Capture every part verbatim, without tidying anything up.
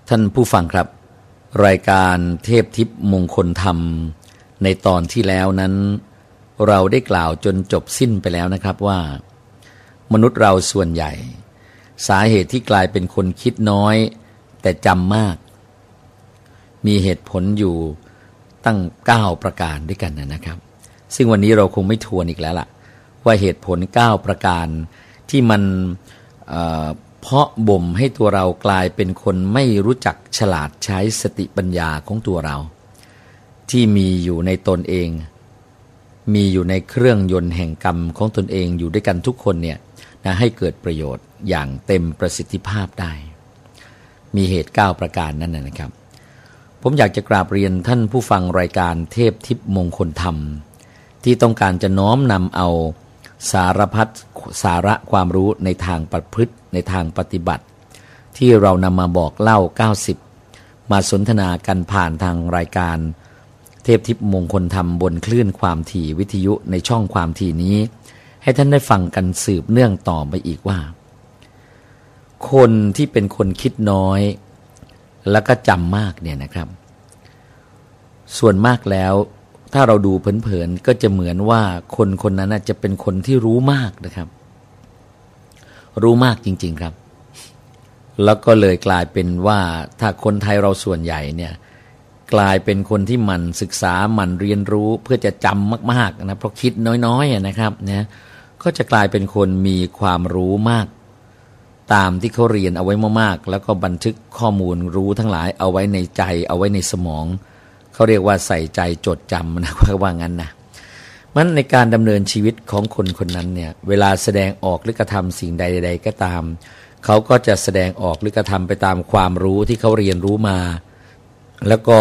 ท่านผู้ฟังครับรายการเทพทิพย์มงคลธรรมในตอนที่แล้วนั้นเราได้กล่าวจนจบสิ้นไปแล้วนะครับว่ามนุษย์เราส่วนใหญ่สาเหตุที่กลายเป็นคนคิดน้อยแต่จำมากมีเหตุผลอยู่ตั้งเก้าประการด้วยกันนะครับซึ่งวันนี้เราคงไม่ทวนอีกแล้วล่ะว่าเหตุผลเก้าประการที่มันเอ่อเพาะบ่มให้ตัวเรากลายเป็นคนไม่รู้จักฉลาดใช้สติปัญญาของตัวเราที่มีอยู่ในตนเองมีอยู่ในเครื่องยนต์แห่งกรรมของตนเองอยู่ด้วยกันทุกคนเนี่ยนะให้เกิดประโยชน์อย่างเต็มประสิทธิภาพได้มีเหตุเก้าประการนั่นนะครับผมอยากจะกราบเรียนท่านผู้ฟังรายการเทพทิพย์มงคลธรรมที่ต้องการจะน้อมนำเอาสารพัดสาระความรู้ในทางประพฤติในทางปฏิบัติที่เรานำมาบอกเล่าเก้าสิบมาสนทนากันผ่านทางรายการเทพทิพย์มงคลธรรมบนคลื่นความถี่วิทยุในช่องความถี่นี้ให้ท่านได้ฟังกันสืบเนื่องต่อไปอีกว่าคนที่เป็นคนคิดน้อยแล้วก็จำมากเนี่ยนะครับส่วนมากแล้วถ้าเราดูเผินๆก็จะเหมือนว่าคนคนนั้นจะเป็นคนที่รู้มากนะครับรู้มากจริงๆครับแล้วก็เลยกลายเป็นว่าถ้าคนไทยเราส่วนใหญ่เนี่ยกลายเป็นคนที่หมั่นศึกษาหมั่นเรียนรู้เพื่อจะจำมากๆนะเพราะคิดน้อยๆนะครับนะก็จะกลายเป็นคนมีความรู้มากตามที่เขาเรียนเอาไว้มากๆแล้วก็บันทึกข้อมูลรู้ทั้งหลายเอาไว้ในใจเอาไว้ในสมองเขาเรียกว่าใส่ใจจดจำนะว่างั้นนะมันในการดำเนินชีวิตของคนคนนั้นเนี่ยเวลาแสดงออกหรือกระทำสิ่งใดๆก็ตามเขาก็จะแสดงออกหรือกระทำไปตามความรู้ที่เขาเรียนรู้มาแล้วก็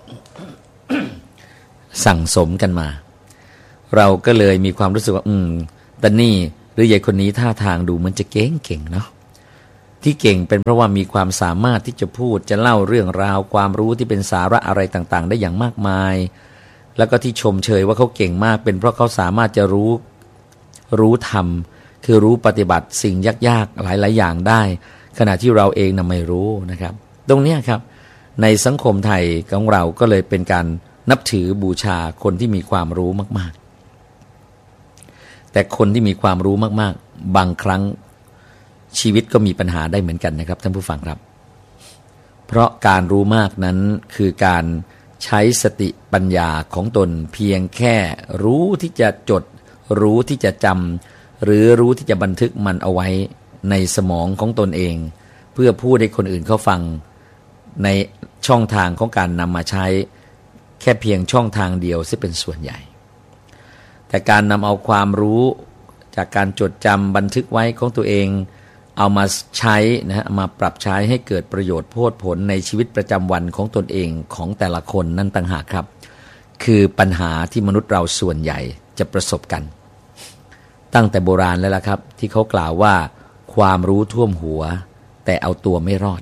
สั่งสมกันมาเราก็เลยมีความรู้สึกว่าอืมแต่นี่หรือยายคนนี้ท่าทางดูเหมือนจะเก่งเก่งเนาะที่เก่งเป็นเพราะว่ามีความสามารถที่จะพูดจะเล่าเรื่องราวความรู้ที่เป็นสาระอะไรต่างๆได้อย่างมากมายแล้วก็ที่ชมเชยว่าเขาเก่งมากเป็นเพราะเขาสามารถจะรู้รู้ธรรมคือรู้ปฏิบัติสิ่งยากๆหลายๆอย่างได้ขณะที่เราเองน่ะไม่รู้นะครับตรงนี้ครับในสังคมไทยของเราก็เลยเป็นการนับถือบูชาคนที่มีความรู้มากๆแต่คนที่มีความรู้มากๆบางครั้งชีวิตก็มีปัญหาได้เหมือนกันนะครับท่านผู้ฟังครับเพราะการรู้มากนั้นคือการใช้สติปัญญาของตนเพียงแค่รู้ที่จะจดรู้ที่จะจำหรือรู้ที่จะบันทึกมันเอาไว้ในสมองของตนเองเพื่อพูดให้คนอื่นเขาฟังในช่องทางของการนำมาใช้แค่เพียงช่องทางเดียวซึ่งเป็นส่วนใหญ่แต่การนำเอาความรู้จากการจดจำบันทึกไว้ของตัวเองเอามาใช้นะฮะมาปรับใช้ให้เกิดประโยชน์โพดผลในชีวิตประจำวันของตนเองของแต่ละคนนั่นต่างหากครับคือปัญหาที่มนุษย์เราส่วนใหญ่จะประสบกันตั้งแต่โบราณแล้วล่ะครับที่เขากล่าวว่าความรู้ท่วมหัวแต่เอาตัวไม่รอด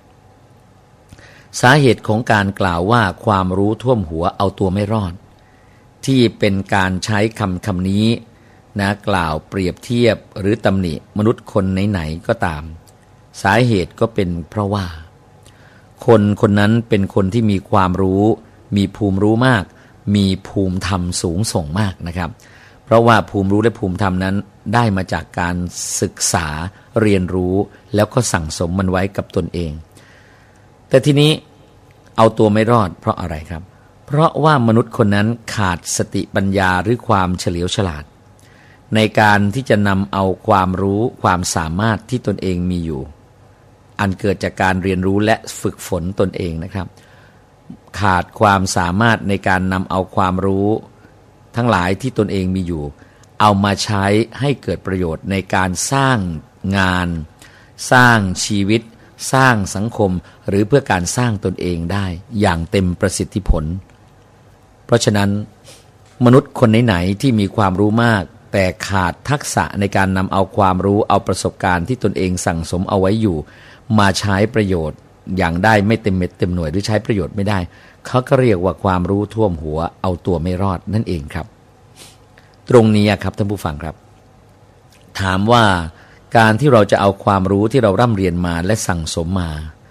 สาเหตุของการกล่าวว่าความรู้ท่วมหัวเอาตัวไม่รอดที่เป็นการใช้คำคำนี้นะกล่าวเปรียบเทียบหรือตำหนิมนุษย์คนไหนๆก็ตามสาเหตุก็เป็นเพราะว่าคนคนนั้นเป็นคนที่มีความรู้มีภูมิรู้มากมีภูมิธรรมสูงส่งมากนะครับเพราะว่าภูมิรู้และภูมิธรรมนั้นได้มาจากการศึกษาเรียนรู้แล้วก็สั่งสมมันไว้กับตนเองแต่ทีนี้เอาตัวไม่รอดเพราะอะไรครับเพราะว่ามนุษย์คนนั้นขาดสติปัญญาหรือความเฉลียวฉลาดในการที่จะนำเอาความรู้ความสามารถที่ตนเองมีอยู่อันเกิดจากการเรียนรู้และฝึกฝนตนเองนะครับขาดความสามารถในการนำเอาความรู้ทั้งหลายที่ตนเองมีอยู่เอามาใช้ให้เกิดประโยชน์ในการสร้างงานสร้างชีวิตสร้างสังคมหรือเพื่อการสร้างตนเองได้อย่างเต็มประสิทธิผลเพราะฉะนั้นมนุษย์คนไหนๆที่มีความรู้มากแต่ขาดทักษะในการนำเอาความรู้เอาประสบการณ์ที่ตนเองสั่งสมเอาไว้อยู่มาใช้ประโยชน์อย่างได้ไม่เต็มเม็ดเต็มหน่วยหรือใช้ประโยชน์ไม่ได้เขาก็เรียกว่าความรู้ท่วมหัวเอาตัวไม่รอดนั่นเองครับตรงนี้ครับท่านผู้ฟังครับถามว่าการที่เราจะเอาความรู้ที่เราร่ำเรียนมาและสั่งสมมา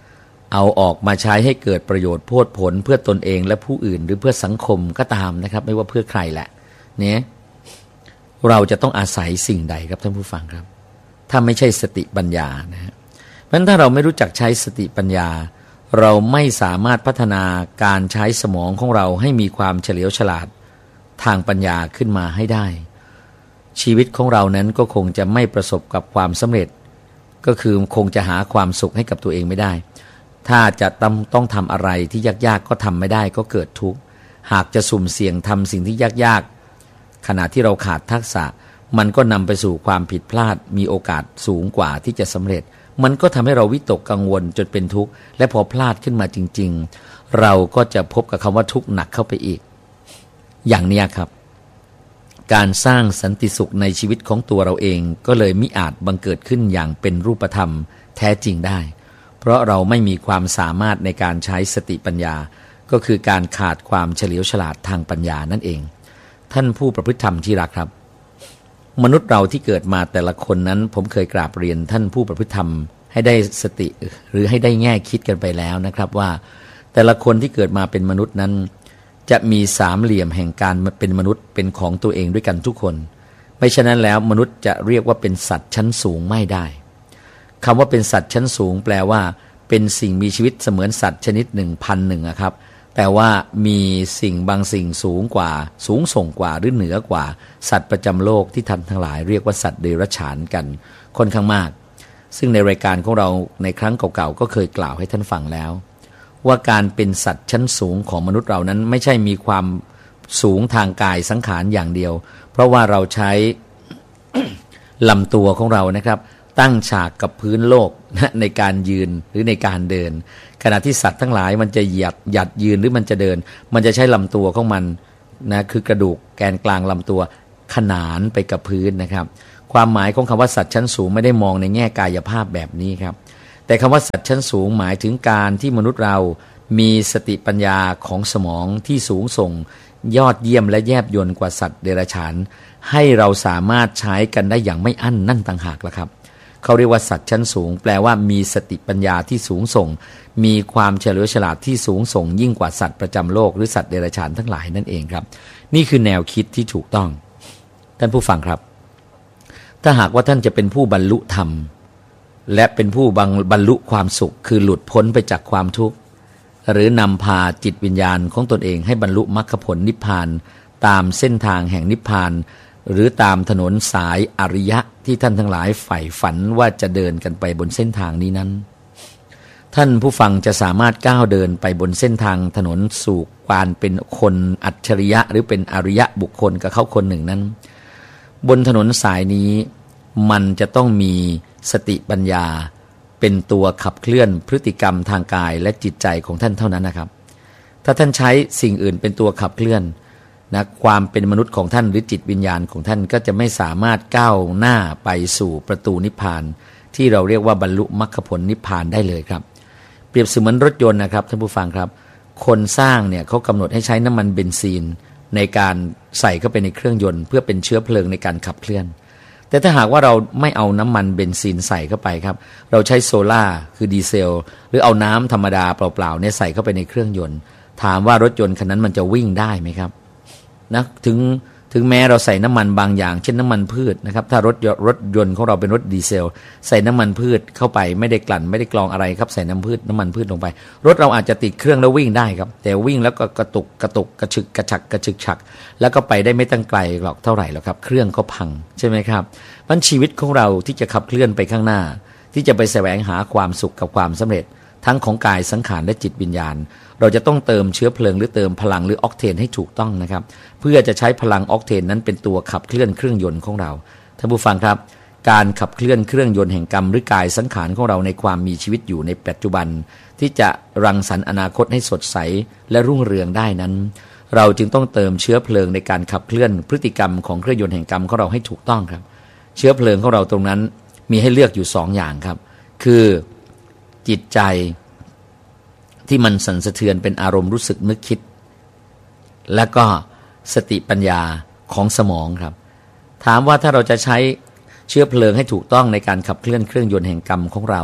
เอาออกมาใช้ให้เกิดประโยชน์โพดผลเพื่อตนเองและผู้อื่นหรือเพื่อสังคมก็ตามนะครับไม่ว่าเพื่อใครแหละเนี่ยเราจะต้องอาศัยสิ่งใดครับท่านผู้ฟังครับถ้าไม่ใช่สติปัญญานะฮะเพราะฉะนั้นถ้าเราไม่รู้จักใช้สติปัญญาเราไม่สามารถพัฒนาการใช้สมองของเราให้มีความเฉลียวฉลาดทางปัญญาขึ้นมาให้ได้ชีวิตของเรานั้นก็คงจะไม่ประสบกับความสำเร็จก็คือคงจะหาความสุขให้กับตัวเองไม่ได้ถ้าจะต้องต้องทำอะไรที่ยากๆก็ทำไม่ได้ก็เกิดทุกข์หากจะสุ่มเสี่ยงทำสิ่งที่ยากๆขณะที่เราขาดทักษะมันก็นำไปสู่ความผิดพลาดมีโอกาสสูงกว่าที่จะสำเร็จมันก็ทำให้เราวิตกกังวลจนเป็นทุกข์และพอพลาดขึ้นมาจริงๆเราก็จะพบกับคำว่าทุกข์หนักเข้าไปอีกอย่างนี้ครับการสร้างสันติสุขในชีวิตของตัวเราเองก็เลยมิอาจบังเกิดขึ้นอย่างเป็นรูปธรรมแท้จริงได้เพราะเราไม่มีความสามารถในการใช้สติปัญญาก็คือการขาดความเฉลียวฉลาดทางปัญญานั่นเองท่านผู้ประพฤติธรรมที่รักครับมนุษย์เราที่เกิดมาแต่ละคนนั้นผมเคยกราบเรียนท่านผู้ประพฤติธรรมให้ได้สติหรือให้ได้แง่คิดกันไปแล้วนะครับว่าแต่ละคนที่เกิดมาเป็นมนุษย์นั้นจะมีสามเหลี่ยมแห่งการเป็นมนุษย์เป็นของตัวเองด้วยกันทุกคนไม่ฉะนั้นแล้วมนุษย์จะเรียกว่าเป็นสัตว์ชั้นสูงไม่ได้คำว่าเป็นสัตว์ชั้นสูงแปลว่าเป็นสิ่งมีชีวิตเสมือนสัตว์ชนิดหนึ่งพันหนึ่งครับแต่ว่ามีสิ่งบางสิ่งสูงกว่าสูงส่งกว่าหรือเหนือกว่าสัตว์ประจำโลกที่ท่านทั้งหลายเรียกว่าสัตว์เดรัจฉานกันค่อนข้างมากซึ่งในรายการของเราในครั้งเก่าๆก็เคยกล่าวให้ท่านฟังแล้วว่าการเป็นสัตว์ชั้นสูงของมนุษย์เรานั้นไม่ใช่มีความสูงทางกายสังขารอย่างเดียวเพราะว่าเราใช้ ลำตัวของเรานะครับตั้งฉากกับพื้นโลกนะในการยืนหรือในการเดินขณะที่สัตว์ทั้งหลายมันจะเหยียดหยัดยืนหรือมันจะเดินมันจะใช้ลำตัวของมันนะคือกระดูกแกนกลางลำตัวขนานไปกับพื้นนะครับความหมายของคำว่าสัตว์ชั้นสูงไม่ได้มองในแง่กายภาพแบบนี้ครับแต่คำว่าสัตว์ชั้นสูงหมายถึงการที่มนุษย์เรามีสติปัญญาของสมองที่สูงส่งยอดเยี่ยมและแยบยลกว่าสัตว์เดรัจฉานให้เราสามารถใช้กันได้อย่างไม่อั้นนั่นต่างหากละครับเขาเรียกว่าสัตว์ชั้นสูงแปลว่ามีสติปัญญาที่สูงส่งมีความเฉลียวฉลาดที่สูงส่งยิ่งกว่าสัตว์ประจำโลกหรือสัตว์เดรัจฉานทั้งหลายนั่นเองครับนี่คือแนวคิดที่ถูกต้องท่านผู้ฟังครับถ้าหากว่าท่านจะเป็นผู้บรรลุธรรมและเป็นผู้บรรลุความสุขคือหลุดพ้นไปจากความทุกข์หรือนำพาจิตวิญญาณของตนเองให้บรรลุมรรคผลนิพพานตามเส้นทางแห่งนิพพานหรือตามถนนสายอริยะที่ท่านทั้งหลายใฝ่ฝันว่าจะเดินกันไปบนเส้นทางนี้นั้นท่านผู้ฟังจะสามารถก้าวเดินไปบนเส้นทางถนนสู่การเป็นคนอัจฉริยะหรือเป็นอริยะบุคคลกับเขาคนหนึ่งนั้นบนถนนสายนี้มันจะต้องมีสติปัญญาเป็นตัวขับเคลื่อนพฤติกรรมทางกายและจิตใจของท่านเท่านั้นนะครับถ้าท่านใช้สิ่งอื่นเป็นตัวขับเคลื่อนนะความเป็นมนุษย์ของท่านหรือจิตวิญญาณของท่านก็จะไม่สามารถก้าวหน้าไปสู่ประตูนิพพานที่เราเรียกว่าบรรลุมรรคผลนิพพานได้เลยครับเปรียบเสมือนรถยนต์นะครับท่านผู้ฟังครับคนสร้างเนี่ยเขากำหนดให้ใช้น้ำมันเบนซีนในการใส่เข้าไปในเครื่องยนต์เพื่อเป็นเชื้อเพลิงในการขับเคลื่อนแต่ถ้าหากว่าเราไม่เอาน้ำมันเบนซินใส่เข้าไปครับเราใช้โซล่าคือดีเซลหรือเอาน้ำธรรมดาเปล่าๆเนี่ยใส่เข้าไปในเครื่องยนต์ถามว่ารถยนต์คันนั้นมันจะวิ่งได้ไหมครับนะถึงถึงแม้เราใส่น้ำมันบางอย่างเช่นน้ำมันพืชนะครับถ้ารถรถยนต์ของเราเป็นรถดีเซลใส่น้ำมันพืชเข้าไปไม่ได้กลั่นไม่ได้กรองอะไรครับใส่น้ำพืชน้ำมันพืชลงไปรถเราอาจจะติดเครื่องแล้ววิ่งได้ครับแต่วิ่งแล้วก็กระตุกกระตุกกระชึกกระฉักกระชึกฉักแล้วก็ไปได้ไม่ตั้งไกลหรอกเท่าไหร่หรอกครับเครื่องก็พังใช่ไหมครับมันชีวิตของเราที่จะขับเคลื่อนไปข้างหน้าที่จะไปแสวงหาความสุขกับความสำเร็จทั้งของกายสังขารและจิตวิญญาณเราจะต้องเติมเชื้อเพลิงหรือเติมพลังหรือออกเทนให้ถูกต้องนะครับเพื่อจะใช้พลังออกเทนนั้นเป็นตัวขับเคลื่อนเครื่องยนต์ของเราท่านผู้ฟังครับการขับเคลื่อนเครื่องยนต์แห่งกรรมหรือกายสังขารของเราในความมีชีวิตอยู่ในปัจจุบันที่จะรังสรรค์อนาคตให้สดใสและรุ่งเรืองได้นั้นเราจึงต้องเติมเชื้อเพลิงในการขับเคลื่อนพฤติกรรมของเครื่องยนต์แห่งกรรมของเราให้ถูกต้องครับเชื้อเพลิงของเราตรงนั้นมีให้เลือกอยู่สองอย่างครับคือจิตใจที่มันสั่นสะเทือนเป็นอารมณ์รู้สึกนึกคิดและก็สติปัญญาของสมองครับถามว่าถ้าเราจะใช้เชื้อเพลิงให้ถูกต้องในการขับเคลื่อนเครื่องยนต์แห่งกรรมของเรา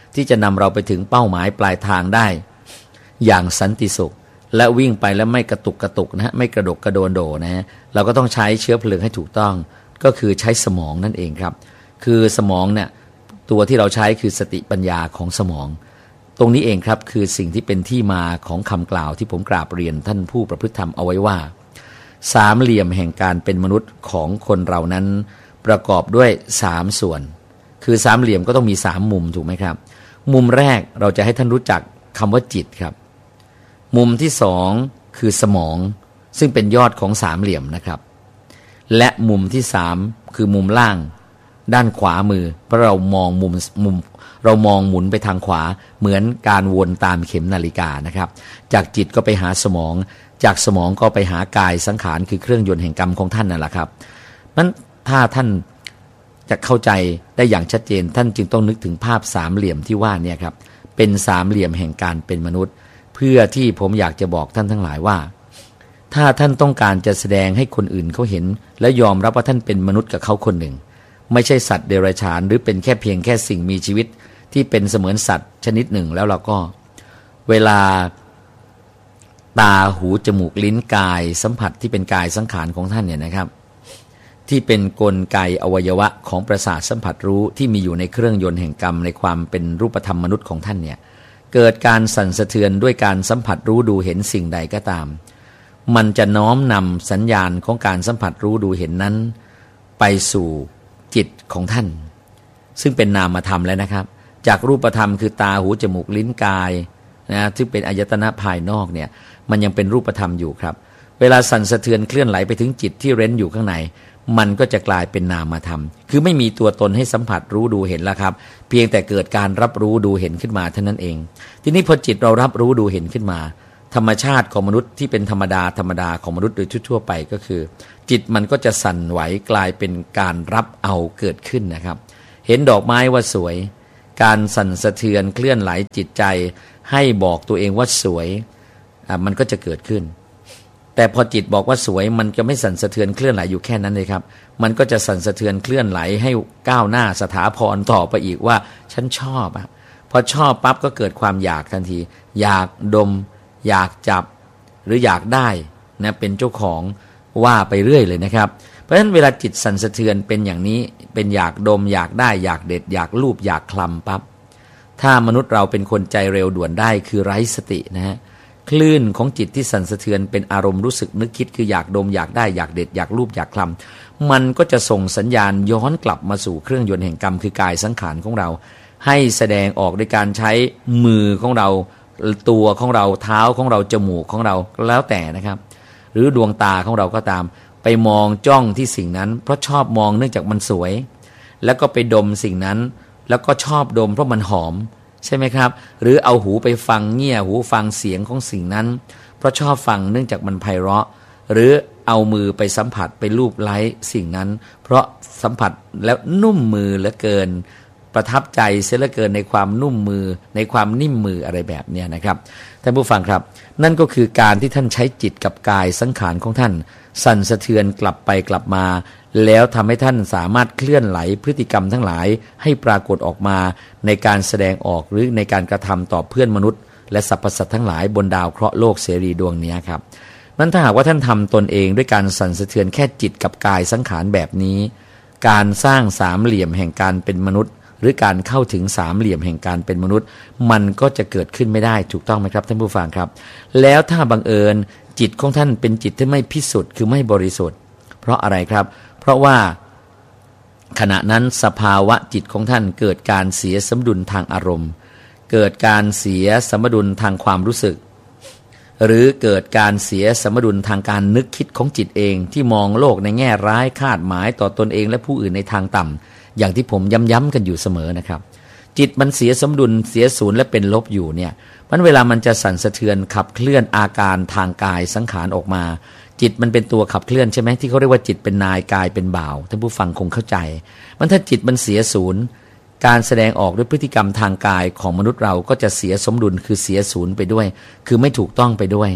ที่จะนำเราไปถึงเป้าหมายปลายทางได้อย่างสันติสุขและวิ่งไปแล้วไม่กระตุกกระตุกนะฮะไม่กระดกกระโดนโดนะฮะเราก็ต้องใช้เชื้อเพลิงให้ถูกต้องก็คือใช้สมองนั่นเองครับคือสมองเนี่ยตัวที่เราใช้คือสติปัญญาของสมองตรงนี้เองครับคือสิ่งที่เป็นที่มาของคำกล่าวที่ผมกราบเรียนท่านผู้ประพฤติธรรมเอาไว้ว่าสามเหลี่ยมแห่งการเป็นมนุษย์ของคนเรานั้นประกอบด้วยสามส่วนคือสามเหลี่ยมก็ต้องมีสามมุมถูกไหมครับมุมแรกเราจะให้ท่านรู้จักคำว่าจิตครับมุมที่สองคือสมองซึ่งเป็นยอดของสามเหลี่ยมนะครับและมุมที่สามคือมุมล่างด้านขวามือเพราะเรามองมุมมุมเรามองหมุนไปทางขวาเหมือนการวนตามเข็มนาฬิกานะครับจากจิตก็ไปหาสมองจากสมองก็ไปหากายสังขารคือเครื่องยนต์แห่งกรรมของท่านนั่นแหละครับนั้นถ้าท่านจะเข้าใจได้อย่างชัดเจนท่านจึงต้องนึกถึงภาพสามเหลี่ยมที่ว่าเนี่ยครับเป็นสามเหลี่ยมแห่งการเป็นมนุษย์เพื่อที่ผมอยากจะบอกท่านทั้งหลายว่าถ้าท่านต้องการจะแสดงให้คนอื่นเขาเห็นและยอมรับว่าท่านเป็นมนุษย์กับเขาคนหนึ่งไม่ใช่สัตว์เดรัจฉานหรือเป็นแค่เพียงแค่สิ่งมีชีวิตที่เป็นเสมือนสัตว์ชนิดหนึ่งแล้วเราก็เวลาตาหูจมูกลิ้นกายสัมผัสที่เป็นกายสังขารของท่านเนี่ยนะครับที่เป็นกลไกอวัยวะของประสาทสัมผัสรู้ที่มีอยู่ในเครื่องยนต์แห่งกรรมในความเป็นรูปธรรมมนุษย์ของท่านเนี่ยเกิดการสั่นสะเทือนด้วยการสัมผัสรู้ดูเห็นสิ่งใดก็ตามมันจะน้อมนำสัญญาณของการสัมผัสรู้ดูเห็นนั้นไปสู่จิตของท่านซึ่งเป็นนามธรรมแล้วนะครับจากรูปธรรมคือตาหูจมูกลิ้นกายนะที่เป็นอายตนะภายนอกเนี่ยมันยังเป็นรูปธรรมอยู่ครับเวลาสั่นสะเทือนเคลื่อนไหลไปถึงจิตที่เร้นอยู่ข้างในมันก็จะกลายเป็นนามธรรมคือไม่มีตัวตนให้สัมผัสรู้ดูเห็นแล้วครับเพียงแต่เกิดการรับรู้ดูเห็นขึ้นมาเท่านั้นเองทีนี้พอจิตเรารับรู้ดูเห็นขึ้นมาธรรมชาติของมนุษย์ที่เป็นธรรมดาธรรมดาของมนุษย์โดยทั่วๆไปก็คือจิตมันก็จะสั่นไหวกลายเป็นการรับเอาเกิดขึ้นนะครับเห็นดอกไม้ว่าสวยการสั่นสะเทือนเคลื่อนไหลจิตใจให้บอกตัวเองว่าสวยอ่ะมันก็จะเกิดขึ้นแต่พอจิตบอกว่าสวยมันจะไม่สั่นสะเทือนเคลื่อนไหลอยู่แค่นั้นเลยครับมันก็จะสั่นสะเทือนเคลื่อนไหลให้ก้าวหน้าสถาพรต่อไปอีกว่าฉันชอบอ่ะพอชอบปั๊บก็เกิดความอยากทันทีอยากดมอยากจับหรืออยากได้นะเป็นเจ้าของว่าไปเรื่อยเลยนะครับเพราะฉะนั้นเวลาจิตสั่นสะเทือนเป็นอย่างนี้เป็นอยากดมอยากได้อยากเด็ดอยากลูบอยากคลำปั๊บถ้ามนุษย์เราเป็นคนใจเร็วด่วนได้คือไร้สตินะฮะคลื่นของจิตที่สั่นสะเทือนเป็นอารมณ์รู้สึกนึกคิดคืออยากดมอยากได้อยากเด็ดอยากลูบอยากคลำมันก็จะส่งสัญญาณย้อนกลับมาสู่เครื่องยนต์แห่งกรรมคือกายสังขารของเราให้แสดงออกด้วยการใช้มือของเราตัวของเราเท้าของเราจมูกของเราแล้วแต่นะครับหรือดวงตาของเราก็ตามไปมองจ้องที่สิ่งนั้นเพราะชอบมองเนื่องจากมันสวยแล้วก็ไปดมสิ่งนั้นแล้วก็ชอบดมเพราะมันหอมใช่ไหมครับหรือเอาหูไปฟังเงี่ยหูฟังเสียงของสิ่งนั้นเพราะชอบฟังเนื่องจากมันไพเราะหรือเอามือไปสัมผัสไปลูบไล้สิ่งนั้นเพราะสัมผัสแล้วนุ่มมือเหลือเกินประทับใจเสียเหลือเกินในความนุ่มมือในความนิ่มมืออะไรแบบนี้นะครับท่านผู้ฟังครับนั่นก็คือการที่ท่านใช้จิตกับกายสังขารของท่านสั่นสะเทือนกลับไปกลับมาแล้วทำให้ท่านสามารถเคลื่อนไหลพฤติกรรมทั้งหลายให้ปรากฏออกมาในการแสดงออกหรือในการกระทำต่อเพื่อนมนุษย์และสรรพสัตว์ทั้งหลายบนดาวเคราะห์โลกเสรีดวงนี้ครับนั้นถ้าหากว่าท่านทำตนเองด้วยการสั่นสะเทือนแค่จิตกับกายสังขารแบบนี้การสร้างสามเหลี่ยมแห่งการเป็นมนุษย์หรือการเข้าถึงสามเหลี่ยมแห่งการเป็นมนุษย์มันก็จะเกิดขึ้นไม่ได้ถูกต้องไหมครับท่านผู้ฟังครับแล้วถ้าบังเอิญจิตของท่านเป็นจิตที่ไม่พิสุทธิ์คือไม่บริสุทธิ์เพราะอะไรครับเพราะว่าขณะนั้นสภาวะจิตของท่านเกิดการเสียสมดุลทางอารมณ์เกิดการเสียสมดุลทางความรู้สึกหรือเกิดการเสียสมดุลทางการนึกคิดของจิตเองที่มองโลกในแง่ร้ายคาดหมายต่อตนเองและผู้อื่นในทางต่ำอย่างที่ผมย้ำๆกันอยู่เสมอนะครับจิตมันเสียสมดุลเสียศูนย์และเป็นลบอยู่เนี่ยมันเวลามันจะสั่นสะเทือนขับเคลื่อนอาการทางกายสังขารออกมาจิตมันเป็นตัวขับเคลื่อนใช่ไหมที่เขาเรียกว่าจิตเป็นนายกายเป็นบ่าวท่านผู้ฟังคงเข้าใจมันถ้าจิตมันเสียศูนย์การแสดงออกด้วยพฤติกรรมทางกายของมนุษย์เราก็จะเสียสมดุลคือเสียศูนย์ไปด้วยคือไม่ถูกต้องไปด้วย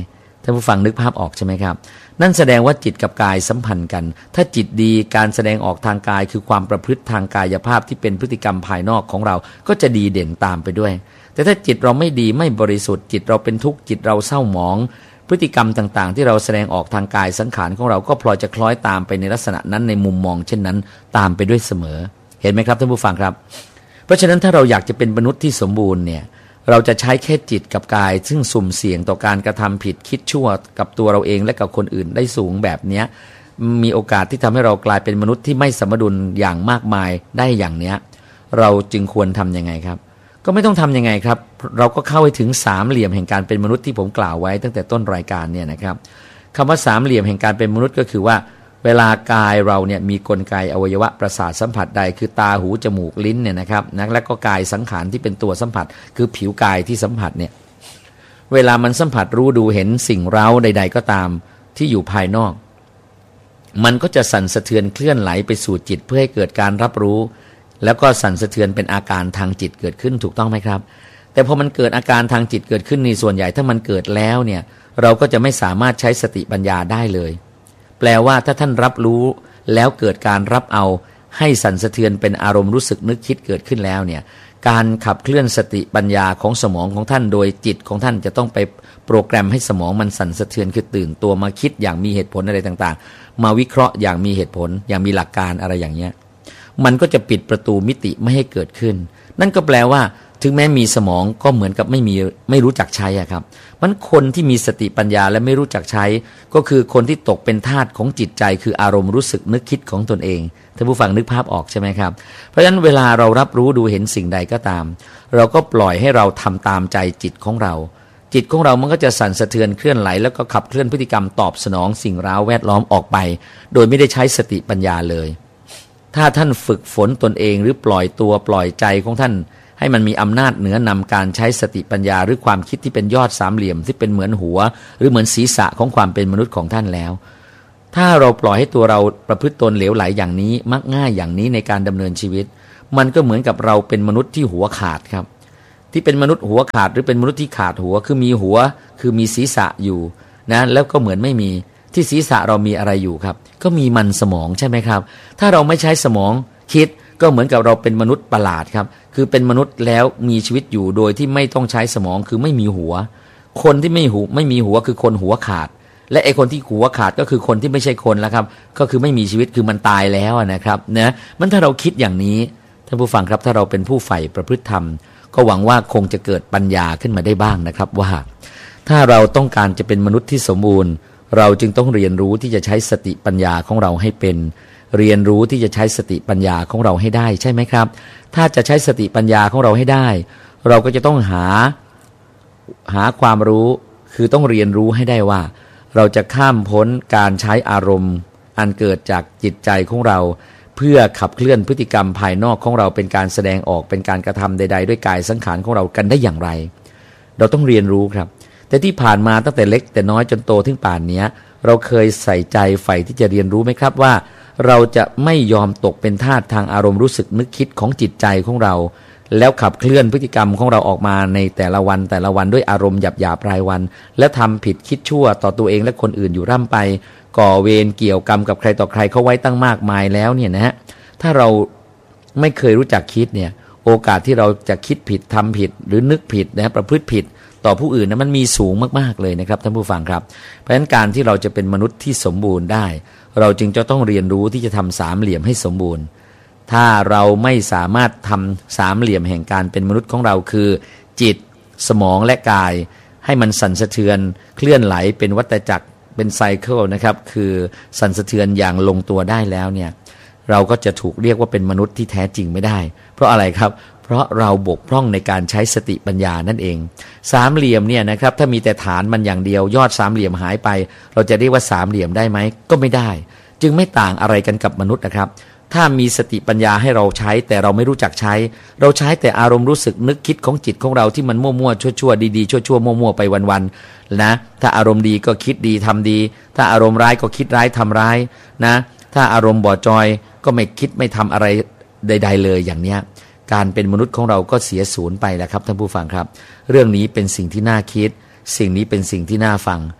ท่านผู้ฟังนึกภาพออกใช่ไหมครับนั่นแสดงว่าจิตกับกายสัมพันธ์กันถ้าจิตดีการแสดงออกทางกายคือความประพฤติทางกายภาพที่เป็นพฤติกรรมภายนอกของเราก็จะดีเด่นตามไปด้วยแต่ถ้าจิตเราไม่ดีไม่บริสุทธิ์จิตเราเป็นทุกข์จิตเราเศร้าหมองพฤติกรรมต่างๆที่เราแสดงออกทางกายสังขารของเราก็พลอยจะคล้อยตามไปในลักษณะนั้นในมุมมองเช่นนั้นตามไปด้วยเสมอเห็นไหมครับท่านผู้ฟังครับเพราะฉะนั้นถ้าเราอยากจะเป็นมนุษย์ที่สมบูรณ์เนี่ยเราจะใช้แค่จิตกับกายซึ่งสุ่มเสี่ยงต่อการกระทำผิดคิดชั่วกับตัวเราเองและกับคนอื่นได้สูงแบบนี้มีโอกาสที่ทำให้เรากลายเป็นมนุษย์ที่ไม่สมดุลอย่างมากมายได้อย่างเนี้ยเราจึงควรทำยังไงครับก็ไม่ต้องทำยังไงครับเราก็เข้าไปถึงสามเหลี่ยมแห่งการเป็นมนุษย์ที่ผมกล่าวไว้ตั้งแต่ต้นรายการเนี่ยนะครับคำว่าสามเหลี่ยมแห่งการเป็นมนุษย์ก็คือว่าเวลากายเราเนี่ยมีกลไกอวัยวะประสาทสัมผัสใดคือตาหูจมูกลิ้นเนี่ยนะครับนะและก็กายสังขารที่เป็นตัวสัมผัสคือผิวกายที่สัมผัสเนี่ยเวลามันสัมผัสรู้ดูเห็นสิ่งเร้าใดๆก็ตามที่อยู่ภายนอกมันก็จะสั่นสะเทือนเคลื่อนไหลไปสู่จิตเพื่อให้เกิดการรับรู้แล้วก็สั่นสะเทือนเป็นอาการทางจิตเกิดขึ้นถูกต้องไหมครับแต่พอมันเกิดอาการทางจิตเกิดขึ้นในส่วนใหญ่ถ้ามันเกิดแล้วเนี่ยเราก็จะไม่สามารถใช้สติปัญญาได้เลยแปลว่าถ้าท่านรับรู้แล้วเกิดการรับเอาให้สั่นสะเทือนเป็นอารมณ์รู้สึกนึกคิดเกิดขึ้นแล้วเนี่ยการขับเคลื่อนสติปัญญาของสมองของท่านโดยจิตของท่านจะต้องไปโปรแกรมให้สมองมันสั่นสะเทือนคือตื่นตัวมาคิดอย่างมีเหตุผลอะไรต่างๆมาวิเคราะห์อย่างมีเหตุผลอย่างมีหลักการอะไรอย่างเงี้ยมันก็จะปิดประตูมิติไม่ให้เกิดขึ้นนั่นก็แปลว่าถึงแม้มีสมองก็เหมือนกับไม่มีไม่รู้จักใช้อะครับมันคนที่มีสติปัญญาและไม่รู้จักใช้ก็คือคนที่ตกเป็นทาสของจิตใจคืออารมณ์รู้สึกนึกคิดของตนเองท่านผู้ฟังนึกภาพออกใช่ไหมครับเพราะฉะนั้นเวลาเรารับรู้ดูเห็นสิ่งใดก็ตามเราก็ปล่อยให้เราทำตามใจจิตของเราจิตของเรามันก็จะสั่นสะเทือนเคลื่อนไหลแล้วก็ขับเคลื่อนพฤติกรรมตอบสนองสิ่งร้าวแวดล้อมออกไปโดยไม่ได้ใช้สติปัญญาเลยถ้าท่านฝึกฝนตนเองหรือปล่อยตัวปล่อยใจของท่านให้มันมีอำนาจเหนือนำการใช้สติปัญญาหรือความคิดที่เป็นยอดสามเหลี่ยมที่เป็นเหมือนหัวหรือเหมือนศีรษะของความเป็นมนุษย์ของท่านแล้วถ้าเราปล่อยให้ตัวเราประพฤติตนเหลวไหลอย่างนี้มักง่ายอย่างนี้ในการดำเนินชีวิตมันก็เหมือนกับเราเป็นมนุษย์ที่หัวขาดครับที่เป็นมนุษย์หัวขาดหรือเป็นมนุษย์ที่ขาดหัวคือมีหัวคือมีศีรษะอยู่นะแล้วก็เหมือนไม่มีที่ศีรษะเรามีอะไรอยู่ครับก็มีมันสมองใช่ไหมครับถ้าเราไม่ใช้สมองคิดก็เหมือนกับเราเป็นมนุษย์ประหลาดครับคือเป็นมนุษย์แล้วมีชีวิตอยู่โดยที่ไม่ต้องใช้สมองคือไม่มีหัวคนที่ไม่หูไม่มีหัวคือคนหัวขาดและไอ้คนที่หัวขาดก็คือคนที่ไม่ใช่คนแล้วครับก็คือไม่มีชีวิตคือมันตายแล้วนะครับนะมันถ้าเราคิดอย่างนี้ท่านผู้ฟังครับถ้าเราเป็นผู้ใฝ่ประพฤติธรรมก็หวังว่าคงจะเกิดปัญญาขึ้นมาได้บ้างนะครับว่าถ้าเราต้องการจะเป็นมนุษย์ที่สมบูรณ์เราจึงต้องเรียนรู้ที่จะใช้สติปัญญาของเราให้เป็นเรียนรู้ที่จะใช้สติปัญญาของเราให้ได้ใช่ไหมครับถ้าจะใช้สติปัญญาของเราให้ได้เราก็จะต้องหาหาความรู้คือต้องเรียนรู้ให้ได้ว่าเราจะข้ามพ้นการใช้อารมณ์อันเกิดจากจิตใจของเราเพื่อขับเคลื่อนพฤติกรรมภายนอกของเราเป็นการแสดงออกเป็นการกระทำใดๆด้วยกายสังขารของเรากันได้อย่างไรเราต้องเรียนรู้ครับแต่ที่ผ่านมาตั้งแต่เล็กแต่น้อยจนโตถึงป่านนี้เราเคยใส่ใจใฝ่ที่จะเรียนรู้ไหมครับว่าเราจะไม่ยอมตกเป็นทาสทางอารมณ์รู้สึกนึกคิดของจิตใจของเราแล้วขับเคลื่อนพฤติกรรมของเราออกมาในแต่ละวันแต่ละวันด้วยอารมณ์หยาบๆรายวันและทำผิดคิดชั่วต่อตัวเองและคนอื่นอยู่ร่ำไปก่อเวรเกี่ยวกรรมกับใครต่อใครเขาไว้ตั้งมากมายแล้วเนี่ยนะฮะถ้าเราไม่เคยรู้จักคิดเนี่ยโอกาสที่เราจะคิดผิดทำผิดหรือนึกผิดนะประพฤติผิดต่อผู้อื่นนะมันมีสูงมากๆเลยนะครับท่านผู้ฟังครับเพราะฉะนั้นการที่เราจะเป็นมนุษย์ที่สมบูรณ์ได้เราจึงจะต้องเรียนรู้ที่จะทำสามเหลี่ยมให้สมบูรณ์ถ้าเราไม่สามารถทำสามเหลี่ยมแห่งการเป็นมนุษย์ของเราคือจิตสมองและกายให้มันสั่นสะเทือนเคลื่อนไหลเป็นวัฏจักรเป็นไซเคิลนะครับคือสั่นสะเทือนอย่างลงตัวได้แล้วเนี่ยเราก็จะถูกเรียกว่าเป็นมนุษย์ที่แท้จริงไม่ได้เพราะอะไรครับเพราะเราบกพร่องในการใช้สติปัญญานั่นเองสามเหลี่ยมเนี่ยนะครับถ้ามีแต่ฐานมันอย่างเดียวยอดสามเหลี่ยมหายไปเราจะเรียกว่าสามเหลี่ยมได้ไหมก็ไม่ได้จึงไม่ต่างอะไรกันกับมนุษย์นะครับถ้ามีสติปัญญาให้เราใช้แต่เราไม่รู้จักใช้เราใช้แต่อารมณ์รู้สึกนึกคิดของจิตของเราที่มันมั่วๆชั่วๆดีๆชั่วๆมั่วๆไปวันๆนะถ้าอารมณ์ดีก็คิดดีทำดีถ้าอารมณ์ร้ายก็คิดร้ายทำร้ายนะถ้าอารมณ์บ่อจอยก็ไม่คิดไม่ทำอะไรใดๆเลยอย่างเนี้ยการเป็นมนุษย์ของเราก็เสียสูญไปแล้วครับท่านผู้ฟังครับเรื่องนี้เป็นสิ่งที่น่าคิดสิ่งนี้เป็นสิ่งที่น่าฟัง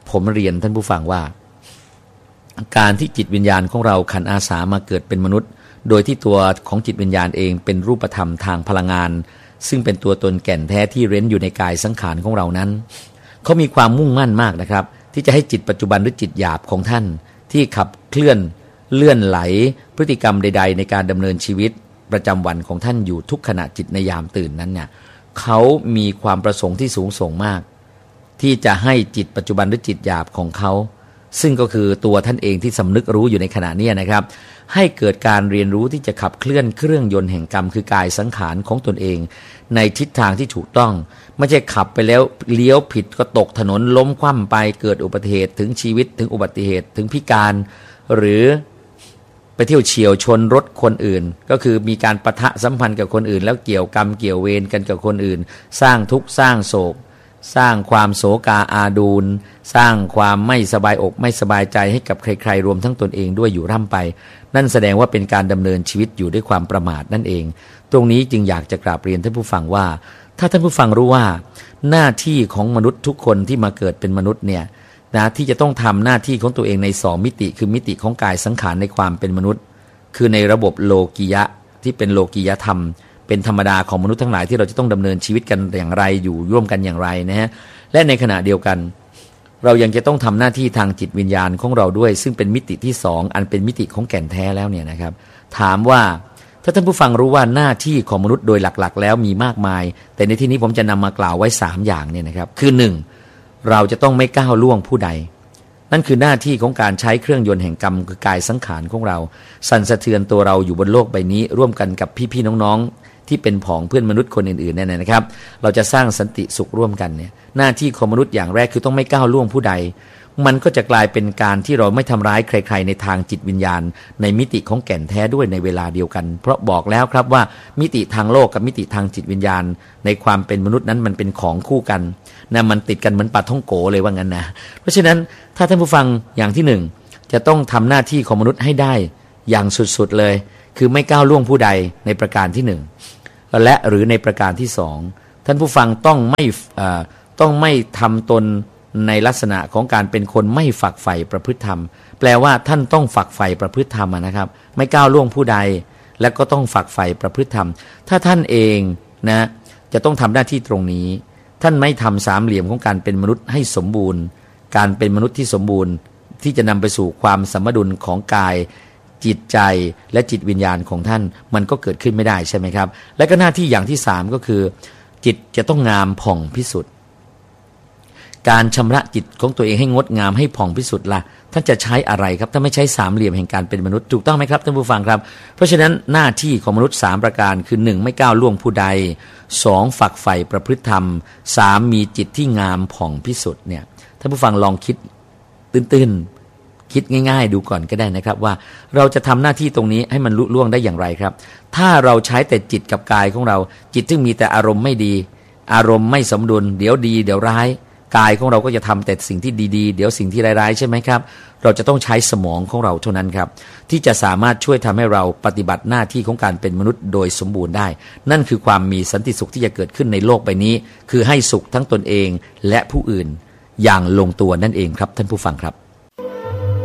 ผมเรียนท่านผู้ฟังว่าการที่จิตวิญญาณของเราขันอาสามาเกิดเป็นมนุษย์โดยที่ตัวของจิตวิญญาณเองเป็นรูปธรรมทางพลังงานซึ่งเป็นตัวตนแก่นแท้ที่เร้นอยู่ในกายสังขารของเรานั้นเขามีความมุ่งมั่นมากนะครับที่จะให้จิตปัจจุบันหรือจิตหยาบของท่านที่ขับเคลื่อนเลื่อนไหลพฤติกรรมใดๆในการดำเนินชีวิตประจำวันของท่านอยู่ทุกขณะจิตในยามตื่นนั้นเนี่ยเขามีความประสงค์ที่สูงส่งมากที่จะให้จิตปัจจุบันหรือจิตหยาบของเขาซึ่งก็คือตัวท่านเองที่สำนึกรู้อยู่ในขณะนี้นะครับให้เกิดการเรียนรู้ที่จะขับเคลื่อนเครื่องยนต์แห่งกรรมคือกายสังขารของตนเองในทิศทางที่ถูกต้องไม่ใช่ขับไปแล้วเลี้ยวผิดก็ตกถนนล้มคว่ำไปเกิดอุบัติเหตุถึงชีวิตถึงอุบัติเหตุถึงพิการหรือไปเที่ยวเฉี่ยวชนรถคนอื่นก็คือมีการปะทะสัมพันธ์กับคนอื่นแล้วเกี่ยวกรรมเกี่ยวเวรกันกับคนอื่นสร้างทุกข์สร้างโศกสร้างความโศกาอาดูลสร้างความไม่สบายอกไม่สบายใจให้กับใครๆรวมทั้งตนเองด้วยอยู่ร่ำไปนั่นแสดงว่าเป็นการดำเนินชีวิตอยู่ด้วยความประมาทนั่นเองตรงนี้จึงอยากจะกราบเรียนท่านผู้ฟังว่าถ้าท่านผู้ฟังรู้ว่าหน้าที่ของมนุษย์ทุกคนที่มาเกิดเป็นมนุษย์เนี่ยนะที่จะต้องทำหน้าที่ของตัวเองในสองมิติคือมิติของกายสังขารในความเป็นมนุษย์คือในระบบโลกียะที่เป็นโลกียธรรมเป็นธรรมดาของมนุษย์ทั้งหลายที่เราจะต้องดำเนินชีวิตกันอย่างไรอยู่ร่วมกันอย่างไรนะฮะและในขณะเดียวกันเรายังจะต้องทำหน้าที่ทางจิตวิญญาณของเราด้วยซึ่งเป็นมิติที่สองอันเป็นมิติของแก่นแท้แล้วเนี่ยนะครับถามว่าถ้าท่านผู้ฟังรู้ว่าหน้าที่ของมนุษย์โดยหลักๆแล้วมีมากมายแต่ในที่นี้ผมจะนำมากล่าวไว้สามอย่างเนี่ยนะครับคือหนึ่งเราจะต้องไม่ก้าวล่วงผู้ใดนั่นคือหน้าที่ของการใช้เครื่องยนต์แห่งกรรมคือกายสังขารของเราสั่นสะเทือนตัวเราอยู่บนโลกใบนี้ร่วมกันกับพี่ๆน้องๆที่เป็นผองเพื่อนมนุษย์คนอื่นๆเนี่ยนะครับเราจะสร้างสันติสุขร่วมกันเนี่ยหน้าที่ของมนุษย์อย่างแรกคือต้องไม่ก้าวล่วงผู้ใดมันก็จะกลายเป็นการที่เราไม่ทำร้ายใครๆในทางจิตวิญญาณในมิติของแก่นแท้ด้วยในเวลาเดียวกันเพราะบอกแล้วครับว่ามิติทางโลกกับมิติทางจิตวิญญาณในความเป็นมนุษย์นั้นมันเป็นของคู่กันนะมันติดกันเหมือนปลาท่องโกเลยว่างั้นนะเพราะฉะนั้นถ้าท่านผู้ฟังอย่างที่หนึ่งจะต้องทำหน้าที่ของมนุษย์ให้ได้อย่างสุดๆเลยคือไม่ก้าวล่วงผู้ใดในประการที่หนึ่งและหรือในประการที่สองท่านผู้ฟังต้องไม่ต้องไม่ทำตนในลักษณะของการเป็นคนไม่ฝักใฝ่ประพฤติธรรมแปลว่าท่านต้องฝักใฝ่ประพฤติธรรมนะครับไม่ก้าวล่วงผู้ใดและก็ต้องฝักใฝ่ประพฤติธรรมถ้าท่านเองนะจะต้องทำหน้าที่ตรงนี้ท่านไม่ทำสามเหลี่ยมของการเป็นมนุษย์ให้สมบูรณ์การเป็นมนุษย์ที่สมบูรณ์ที่จะนำไปสู่ความสมดุลของกายจิตใจและจิตวิญญาณของท่านมันก็เกิดขึ้นไม่ได้ใช่ไหมครับและก็หน้าที่อย่างที่สามก็คือจิตจะต้องงามผ่องพิสุทธิ์การชำระจิตของตัวเองให้งดงามให้ผ่องพิสุทธิ์ล่ะท่านจะใช้อะไรครับถ้าไม่ใช้สามเหลี่ยมแห่งการเป็นมนุษย์ถูกต้องไหมครับท่านผู้ฟังครับเพราะฉะนั้นหน้าที่ของมนุษย์สามประการคือหนึ่งไม่ก้าวล่วงผู้ใดสองฝักใฝ่ประพฤติธรรมสามมีจิตที่งามผ่องพิสุทธิ์เนี่ยท่านผู้ฟังลองคิดตื้นๆคิดง่ายๆดูก่อนก็ได้นะครับว่าเราจะทำหน้าที่ตรงนี้ให้มันลุล่วงได้อย่างไรครับถ้าเราใช้แต่จิตกับกายของเราจิตที่มีแต่อารมณ์ไม่ดีอารมณ์ไม่สมดุลเดี๋ยวดีเดี๋ยวร้ายกายของเราก็จะทำแต่สิ่งที่ดีๆเดี๋ยวสิ่งที่ร้ายๆใช่ไหมครับเราจะต้องใช้สมองของเราเท่านั้นครับที่จะสามารถช่วยทำให้เราปฏิบัติหน้าที่ของการเป็นมนุษย์โดยสมบูรณ์ได้นั่นคือความมีสันติสุขที่จะเกิดขึ้นในโลกใบนี้คือให้สุขทั้งตนเองและผู้อื่นอย่างลงตัวนั่นเองครับท่านผู้ฟังครับ